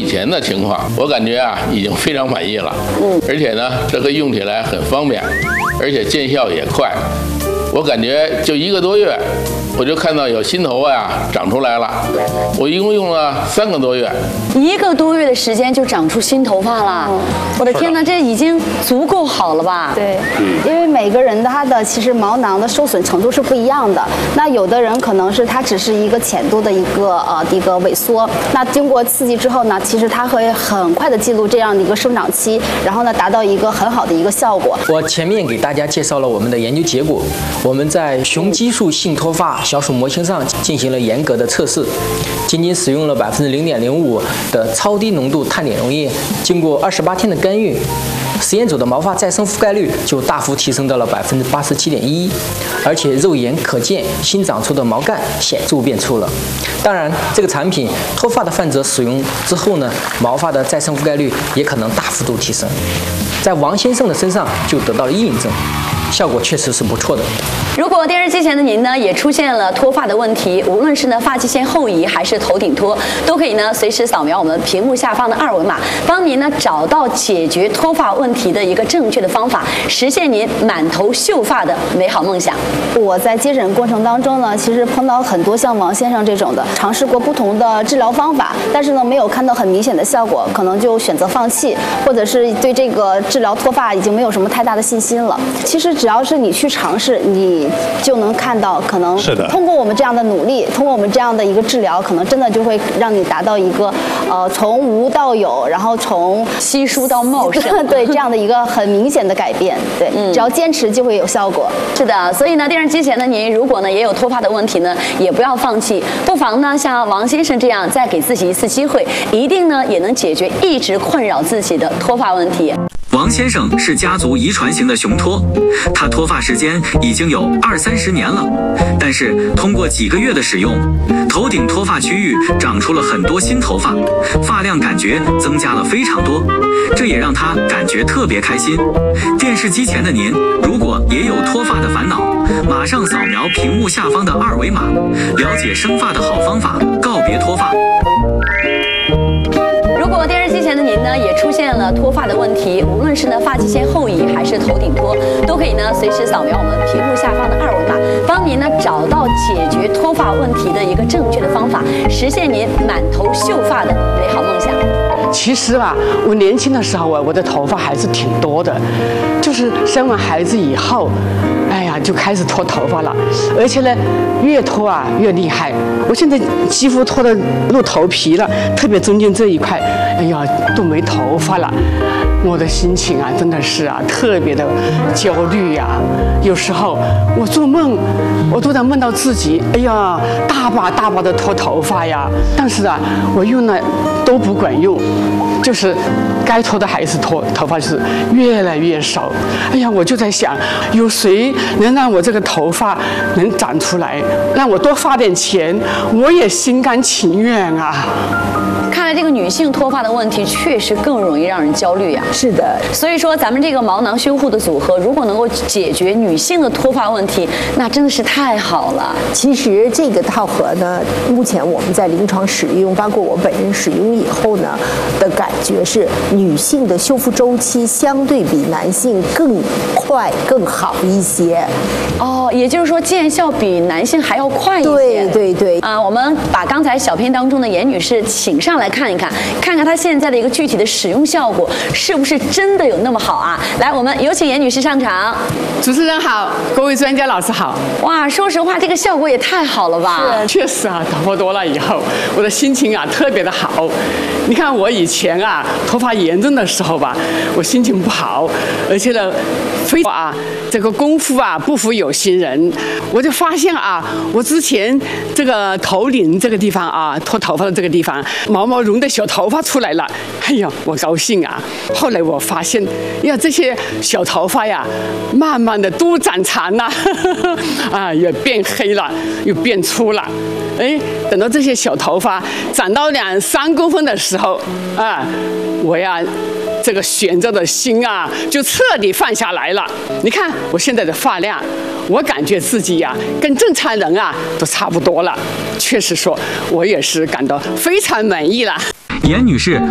以前的情况，我感觉啊已经非常满意了。而且呢，这个用起来很方便，而且见效也快。我感觉就1个多月，我就看到有新头发呀长出来了。我一共用了3个多月 ，1个多月的时间就长出新头发了。我的天哪，这已经足够好了吧？ 对，因为每个人他的其实毛囊的受损程度是不一样的。那有的人可能是它只是一个浅度的一个萎缩，那经过刺激之后呢，其实它会很快的记录这样的一个生长期，然后呢达到一个很好的一个效果。 我前面给大家介绍了我们的研究结果。我们在雄激素性脱发小鼠模型上进行了严格的测试，仅仅使用了0.05%的超低浓度碳碘溶液，经过28天的干预，实验组的毛发再生覆盖率就大幅提升到了87.11%，而且肉眼可见新长出的毛干显著变粗了。当然，这个产品脱发的患者使用之后呢，毛发的再生覆盖率也可能大幅度提升。在王先生的身上就得到了印证，效果确实是不错的。 如果电视机前的您呢也出现了脱发的问题，无论是呢发际线后移还是头顶脱，都可以呢随时扫描我们屏幕下方的2维码，帮您呢找到解决脱发问题的一个正确的方法，实现您满头秀发的美好梦想。 我在接诊过程当中呢，其实碰到很多像王先生这种的，尝试过不同的治疗方法，但是呢没有看到很明显的效果，可能就选择放弃，或者是对这个治疗脱发已经没有什么太大的信心了。其实只要是你去尝试，你就能看到，可能通过我们这样的努力，通过我们这样的一个治疗，可能真的就会让你达到一个从无到有，然后从稀疏到茂盛， 对这样的一个很明显的改变。对，只要坚持就会有效果。 是的，所以呢，电视机前的您，如果呢也有脱发的问题呢，也不要放弃，不妨呢像王先生这样，再给自己一次机会，一定呢也能解决一直困扰自己的脱发问题。 王先生是家族遗传型的雄脱，他脱发时间已经有20-30年了，但是通过几个月的使用，头顶脱发区域长出了很多新头发，发量感觉增加了非常多，这也让他感觉特别开心。电视机前的您，如果也有脱发的烦恼，马上扫描屏幕下方的2维码，了解生发的好方法，告别脱发。 如果电视机前的您呢也出现了脱发的问题，无论是呢发际线后移还是头顶脱，都可以呢随时扫描我们屏幕下方的2维码，帮您呢找到解决脱发问题的一个正确的方法，实现您满头秀发的美好梦想。 其实啊，我年轻的时候啊，我的头发还是挺多的，就是生完孩子以后，哎呀，就开始脱头发了，而且呢，越脱啊越厉害。我现在几乎脱得露头皮了，特别中间这一块，哎呀，都没头发了。我的心情啊，真的是啊，特别的焦虑呀。有时候我做梦，我都能梦到自己，哎呀，大把的脱头发呀。但是啊，我用了都不管用，就是该脱的还是脱，头发是越来越少。哎呀，我就在想，有谁能让我这个头发能长出来，让我多花点钱，我也心甘情愿啊。 看来这个女性脱发的问题确实更容易让人焦虑呀。 是的， 所以说咱们这个毛囊修护的组合，如果能够解决女性的脱发问题，那真的是太好了。 其实这个套盒呢，目前我们在临床使用，包括我本人使用以后呢的感觉是，女性的修复周期相对比男性更快更好一些。 哦，也就是说见效比男性还要快一些。 对。 我们把刚才小片当中的严女士请上来看一看，看看她现在的一个具体的使用效果是不是真的有那么好啊？来，我们有请严女士上场。 主持人好，各位专家老师好。 哇，说实话，这个效果也太好了吧？ 是，确实啊，头发多了以后，我的心情啊特别的好。你看我以前啊头发严重的时候吧，我心情不好，而且呢，非啊这个功夫啊不负有心人，我就发现啊，我之前这个头顶这个地方啊，脱头发的这个地方，毛毛绒的小头发出来了，哎呀，我高兴啊！后来我发现，呀，这些小头发呀，慢慢的都长长了，啊，也变黑了，又变粗了。哎，等到这些小头发长到2-3公分的时候，啊，我呀。这个悬着的心啊，就彻底放下来了。你看我现在的发量，我感觉自己呀，跟正常人啊都差不多了。确实说，我也是感到非常满意了。 严女士